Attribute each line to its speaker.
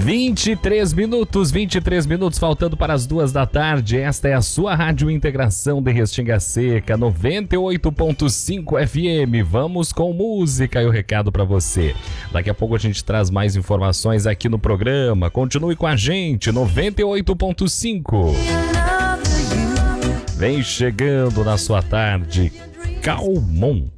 Speaker 1: 23 minutos faltando para as 2 da tarde. Esta é a sua Rádio Integração de Restinga Seca, 98.5 FM. Vamos com música e o recado para você. Daqui a pouco a gente traz mais informações aqui no programa. Continue com a gente, 98.5. Vem chegando na sua tarde, Calmon.